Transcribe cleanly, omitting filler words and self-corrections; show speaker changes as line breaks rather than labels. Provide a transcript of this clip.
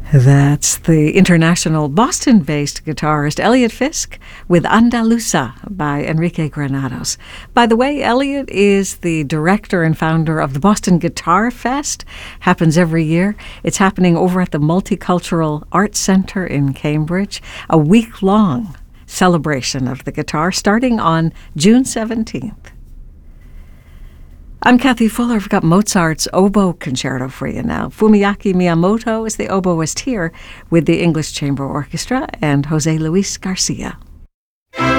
That's the international Boston-based guitarist Elliot Fisk with Andalusa by Enrique Granados. By the way, Elliot is the director and founder of the Boston Guitar Fest. Happens every year. It's happening over at the Multicultural Arts Center in Cambridge. A week-long celebration of the guitar starting on June 17th. I'm Kathy Fuller. I've got Mozart's oboe concerto for you now. Fumiaki Miyamoto is the oboist here with the English Chamber Orchestra and Jose Luis Garcia.